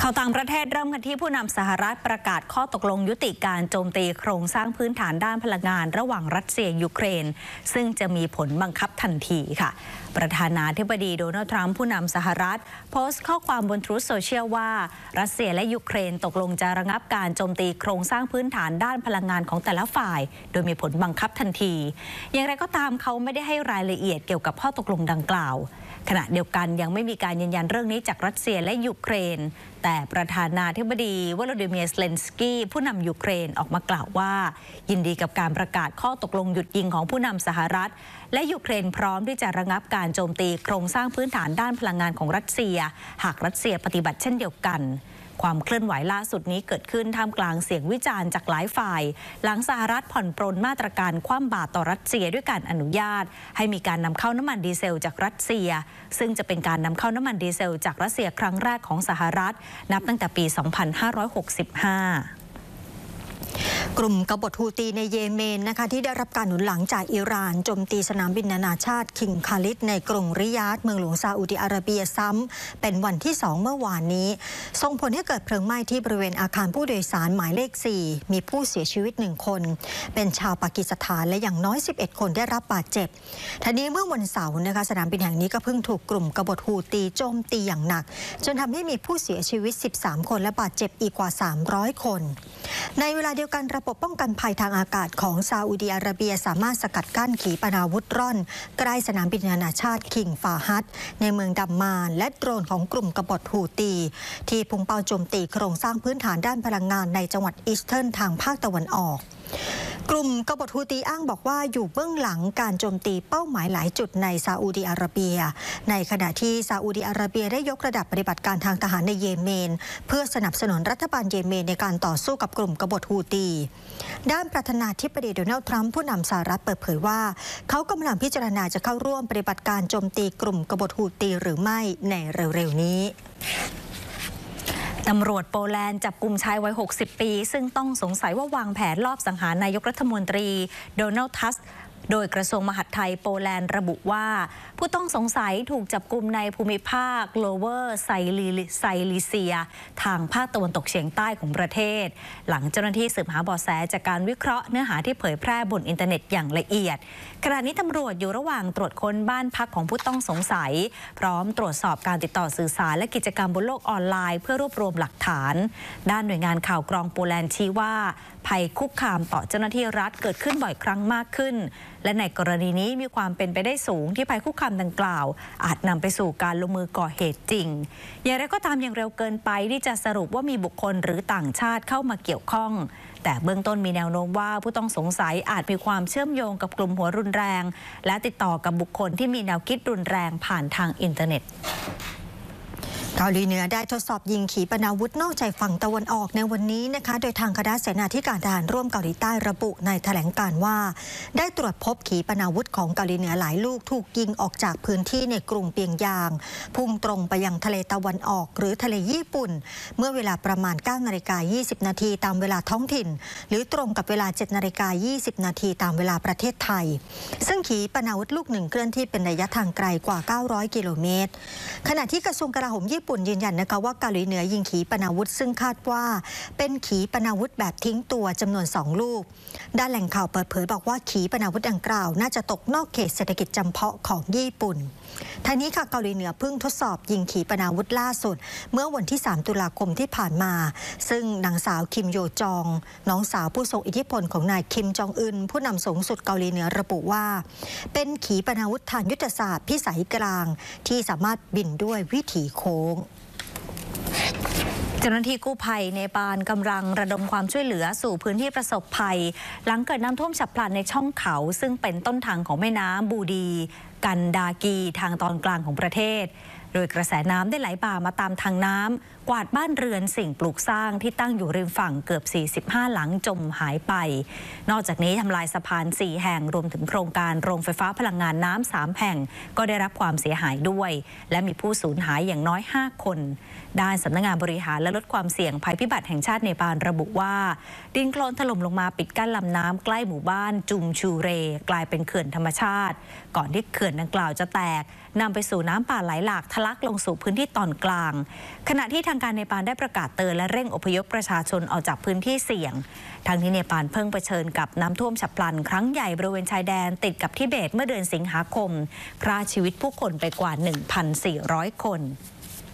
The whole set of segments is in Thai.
ข่าวต่างประเทศเริ่มกันที่ผู้นำสหรัฐประกาศข้อตกลงยุติการโจมตีโครงสร้างพื้นฐานด้านพลังงานระหว่างรัสเซียยูเครนซึ่งจะมีผลบังคับทันทีค่ะประธานาธิบดีโดนัลด์ทรัมป์ผู้นำสหรัฐโพสต์ข้อความบน Truth Social ว่ารัสเซียและยูเครนตกลงจะระงับการโจมตีโครงสร้างพื้นฐานด้านพลังงานของแต่ละฝ่ายโดยมีผลบังคับทันทีอย่างไรก็ตามเขาไม่ได้ให้รายละเอียดเกี่ยวกับข้อตกลงดังกล่าวขณะเดียวกันยังไม่มีการยืนยันเรื่องนี้จากรัสเซียและยูเครนแต่ประธานาธิบดีวโลดิเมียร์ เซเลนสกี้ผู้นำยูเครนออกมากล่าวว่ายินดีกับการประกาศข้อตกลงหยุดยิงของผู้นำสหรัฐและยูเครนพร้อมที่จะระงับการโจมตีโครงสร้างพื้นฐานด้านพลังงานของรัสเซียหากรัสเซียปฏิบัติเช่นเดียวกันความเคลื่อนไหวล่าสุดนี้เกิดขึ้นท่ามกลางเสียงวิจารณ์จากหลายฝ่ายหลังสหรัฐผ่อนปรนมาตรการคว่ำบาตรต่อรัสเซียด้วยการอนุญาตให้มีการนำเข้าน้ำมันดีเซลจากรัสเซียซึ่งจะเป็นการนำเข้าน้ำมันดีเซลจากรัสเซียครั้งแรกของสหรัฐนับตั้งแต่ปี 2565 กลุ่มกบฏฮูตีในเยเมนนะคะที่ได้รับการหนุนหลังจากอิหร่านโจมตีสนามบินนานาชาติคิงคาลิดในกรุงริยาดเมืองหลวงซาอุดิอาระเบียซ้ำเป็นวันที่2เมื่อวานนี้ส่งผลให้เกิดเพลิงไหม้ที่บริเวณอาคารผู้โดยสารหมายเลข4มีผู้เสียชีวิต1คนเป็นชาวปากีสถานและอย่างน้อย11คนได้รับบาดเจ็บทีนี้เมื่อวันเสาร์นะคะสนามบินแห่งนี้ก็เพิ่งถูกกลุ่มกบฏฮูตีโจมตีอย่างหนักจนทำให้มีผู้เสียชีวิต13คนและบาดเจ็บอีกกว่า300คนในเวลาเดียวกันระบบป้องกันภัยทางอากาศของซาอุดิอาระเบียสามารถสกัดกั้นขีปนาวุธร่อนใกล้สนามบินนานาชาติคิงฟาฮัดในเมืองดัมมานและโดรนของกลุ่มกบฏฮูตีที่พุ่งเป้าโจมตีโครงสร้างพื้นฐานด้านพลังงานในจังหวัดอีสเทิร์นทางภาคตะวันออกกลุ่มกบฏฮูตีอ้างบอกว่าอยู่เบื้องหลังการโจมตีเป้าหมายหลายจุดในซาอุดิอาระเบียในขณะที่ซาอุดิอาระเบียได้ยกระดับปฏิบัติการทางทหารในเยเมนเพื่อสนับสนุนรัฐบาลเยเมนในการต่อสู้กับกลุ่มกบฏฮูตีด้านประธานาธิบดีโดนัลด์ทรัมป์ผู้นำสหรัฐเปิดเผยว่าเขากำลังพิจารณาจะเข้าร่วมปฏิบัติการโจมตีกลุ่มกบฏฮูตีหรือไม่ในเร็วๆนี้ตำรวจโปแลนด์จับกุมชายวัย 60 ปีซึ่งต้องสงสัยว่าวางแผนลอบสังหารนายกรัฐมนตรีโดนัลด์ ทัสก์โดยกระทรวงมหาดไทยโปแลนด์ระบุว่าผู้ต้องสงสัยถูกจับกุมในภูมิภาคโลเวอร์ไซลิเซียทางภาคตะวันตกเฉียงใต้ของประเทศหลังเจ้าหน้าที่สืบหาเบาะแสจากการวิเคราะห์เนื้อหาที่เผยแพร่บนอินเทอร์เน็ตอย่างละเอียดขณะนี้ตำรวจอยู่ระหว่างตรวจค้นบ้านพักของผู้ต้องสงสัยพร้อมตรวจสอบการติดต่อสื่อสารและกิจกรรมบนโลกออนไลน์เพื่อรวบรวมหลักฐานด้านหน่วยงานข่าวกรองโปแลนด์ชี้ว่าภัยคุกคามต่อเจ้าหน้าที่รัฐเกิดขึ้นบ่อยครั้งมากขึ้นและในกรณีนี้มีความเป็นไปได้สูงที่ภัยคุกคามดังกล่าวอาจนำไปสู่การลงมือก่อเหตุจริงอย่างไรก็ตามยังเร็วเกินไปที่จะสรุปว่ามีบุคคลหรือต่างชาติเข้ามาเกี่ยวข้องแต่เบื้องต้นมีแนวโน้มว่าผู้ต้องสงสัยอาจมีความเชื่อมโยงกับกลุ่มหัวรุนแรงและติดต่อกับบุคคลที่มีแนวคิดรุนแรงผ่านทางอินเทอร์เน็ตเกาหลีเหนือได้ทดสอบยิงขีปนาวุธนอกชายฝั่งตะวันออกในวันนี้นะคะโดยทางคณะเสนาธิการทหารร่วมเกาหลีใต้ระบุในแถลงการว่าได้ตรวจพบขีปนาวุธของเกาหลีเหนือหลายลูกถูกยิงออกจากพื้นที่ในกรุงเปียงยางพุ่งตรงไปยังทะเลตะวันออกหรือทะเลญี่ปุ่นเมื่อเวลาประมาณ 9:20 นาทีตามเวลาท้องถิ่นหรือตรงกับเวลา 7:20 นาทีตามเวลาประเทศไทยซึ่งขีปนาวุธลูกหนึ่งเคลื่อนที่เป็นระยะทางไกลกว่า 900 กิโลเมตรขณะที่กระทรวงกลาโหมญี่ปุ่นยืนยันนะคะว่าเกาหลีเหนือยิงขีปนาวุธซึ่งคาดว่าเป็นขีปนาวุธแบบทิ้งตัวจำนวน2ลูกด้านแหล่งข่าวเปิดเผยบอกว่าขีปนาวุธดังกล่าวน่าจะตกนอกเขตเศรษฐกิจจำเพาะของญี่ปุ่นทั้งนี้ค่ะเกาหลีเหนือเพิ่งทดสอบยิงขีปนาวุธล่าสุดเมื่อวันที่3 ตุลาคมที่ผ่านมาซึ่งนางสาวคิมโยจองน้องสาวผู้ทรงอิทธิพลของนายคิมจองอึนผู้นำสูงสุดเกาหลีเหนือระบุว่าเป็นขีปนาวุธทางยุทธศาสตร์พิสัยกลางที่สามารถบินด้วยวิถีโค้งเจ้าหน้าที่กู้ภัยเนปาลกำลังระดมความช่วยเหลือสู่พื้นที่ประสบภัยหลังเกิดน้ำท่วมฉับพลันในช่องเขาซึ่งเป็นต้นทางของแม่น้ำบูดีกันดากีทางตอนกลางของประเทศโดยกระแสน้ำได้ไหลบ่ามาตามทางน้ำกวาดบ้านเรือนสิ่งปลูกสร้างที่ตั้งอยู่ริมฝั่งเกือบ45หลังจมหายไปนอกจากนี้ทำลายสะพาน4แห่งรวมถึงโครงการโรงไฟฟ้าพลังงานน้ำ3แห่งก็ได้รับความเสียหายด้วยและมีผู้สูญหายอย่างน้อย5คนด้านสำนักงานบริหารและลดความเสี่ยงภัยพิบัติแห่งชาติเนปาลระบุว่าดินโคลนถล่มลงมาปิดกั้นลำน้ำใกล้หมู่บ้านจุมชูเรกลายเป็นเขื่อนธรรมชาติก่อนที่เขื่อนดังกล่าวจะแตกนำไปสู่น้ำป่าไหลหลากถลักลงสู่พื้นที่ตอนกลางขณะที่ทางการเนปาลได้ประกาศเตือนและเร่งอพยพประชาชนออกจากพื้นที่เสี่ยงทางที่เนปาลเพิ่งเผชิญกับน้ำท่วมฉับพลันครั้งใหญ่บริเวณชายแดนติดกับทิเบตเมื่อเดือนสิงหาคมฆ่าชีวิตผู้คนไปกว่า 1,400 คน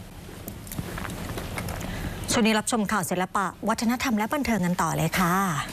ช่วงนี้รับชมข่าวศิลปะวัฒนธรรมและบันเทิงกันต่อเลยค่ะ